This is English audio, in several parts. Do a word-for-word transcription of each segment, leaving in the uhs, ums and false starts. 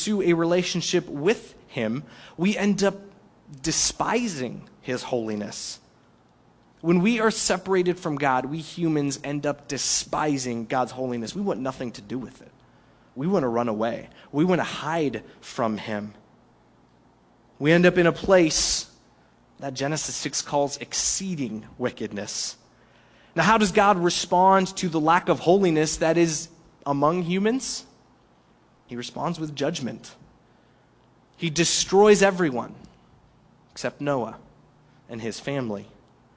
pursue a relationship with him, we end up despising his holiness. When we are separated from God, we humans end up despising God's holiness. We want nothing to do with it. We want to run away. We want to hide from him. We end up in a place that Genesis six calls exceeding wickedness. Now, how does God respond to the lack of holiness that is among humans? He responds with judgment. He destroys everyone except Noah and his family.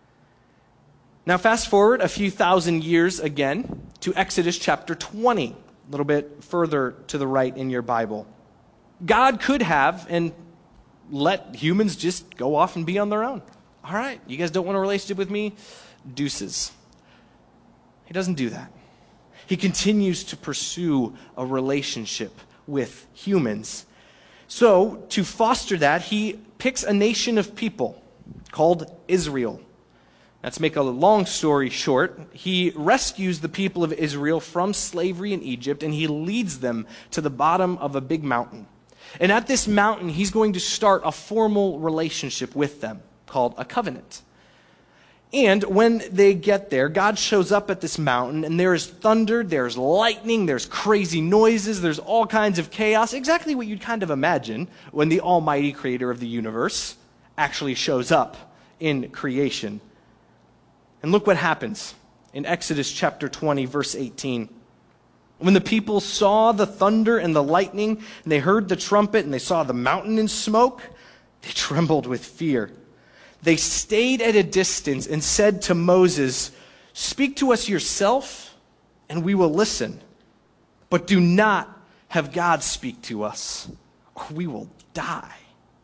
Now, fast forward a few thousand years again to Exodus chapter twenty, a little bit further to the right in your Bible. God could have and let humans just go off and be on their own. All right, you guys don't want a relationship with me? Deuces. He doesn't do that. He continues to pursue a relationship with humans. So, to foster that, he picks a nation of people called Israel. Now, to make a long story short, he rescues the people of Israel from slavery in Egypt, and he leads them to the bottom of a big mountain. And at this mountain, he's going to start a formal relationship with them called a covenant. And when they get there, God shows up at this mountain, and there is thunder, there's lightning, there's crazy noises, there's all kinds of chaos, exactly what you'd kind of imagine when the almighty creator of the universe actually shows up in creation. And look what happens in Exodus chapter twenty, verse eighteen. When the people saw the thunder and the lightning, and they heard the trumpet, and they saw the mountain in smoke, they trembled with fear. They stayed at a distance and said to Moses, "Speak to us yourself, and we will listen. But do not have God speak to us, or we will die."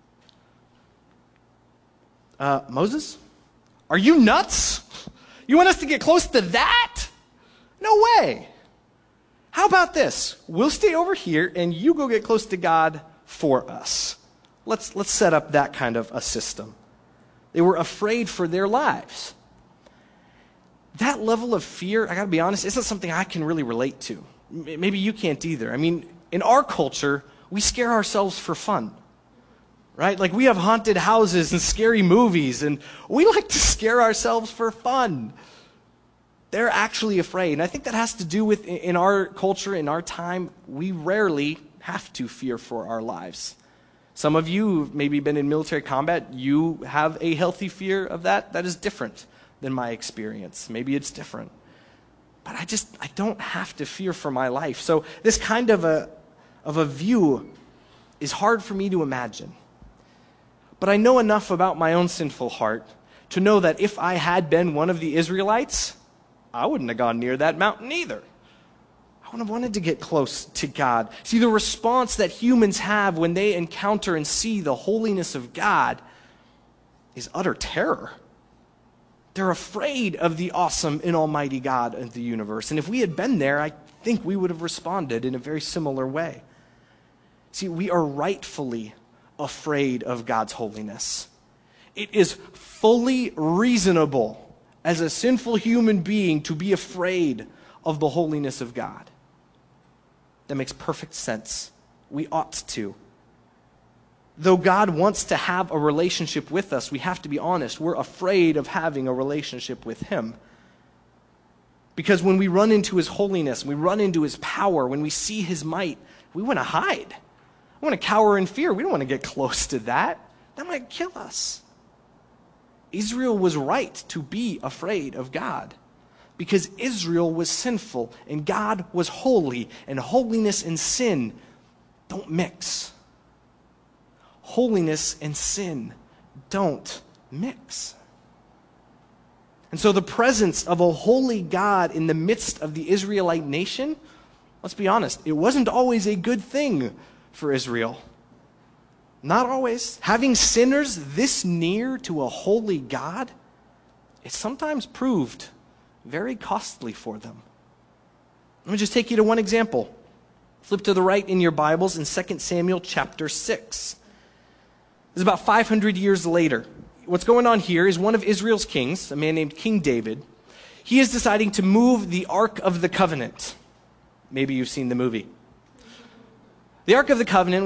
Uh, Moses? Are you nuts? You want us to get close to that? No way. How about this? We'll stay over here and you go get close to God for us. Let's, let's set up that kind of a system. They were afraid for their lives. That level of fear, I gotta be honest, isn't something I can really relate to. Maybe you can't either. I mean, in our culture, we scare ourselves for fun. Right? Like we have haunted houses and scary movies, and we like to scare ourselves for fun. They're actually afraid. And I think that has to do with, in our culture, in our time, we rarely have to fear for our lives. Some of you who've maybe been in military combat, you have a healthy fear of that. That is different than my experience. Maybe it's different. But I just, I don't have to fear for my life. So this kind of a, of a view is hard for me to imagine. But I know enough about my own sinful heart to know that if I had been one of the Israelites, I wouldn't have gone near that mountain either. I would have wanted to get close to God. See, the response that humans have when they encounter and see the holiness of God is utter terror. They're afraid of the awesome and almighty God of the universe. And if we had been there, I think we would have responded in a very similar way. See, we are rightfully afraid of God's holiness. It is fully reasonable as a sinful human being to be afraid of the holiness of God. That makes perfect sense. We ought to. Though God wants to have a relationship with us, we have to be honest, we're afraid of having a relationship with him. Because when we run into his holiness, we run into his power, when we see his might, we want to hide. We want to cower in fear. We don't want to get close to that. That might kill us. Israel was right to be afraid of God because Israel was sinful and God was holy, and holiness and sin don't mix. Holiness and sin don't mix. And so the presence of a holy God in the midst of the Israelite nation, let's be honest, it wasn't always a good thing for Israel. Not always. Having sinners this near to a holy God, it sometimes proved very costly for them. Let me just take you to one example. Flip to the right in your Bibles in Second Samuel chapter six. This is about five hundred years later. What's going on here is one of Israel's kings, a man named King David, he is deciding to move the Ark of the Covenant. Maybe you've seen the movie. The Ark of the Covenant